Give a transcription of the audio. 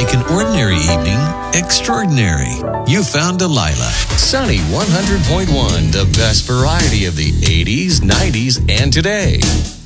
make an ordinary evening extraordinary. You found Delilah. Sunny 100.1, the best variety of the 80s, 90s, and today.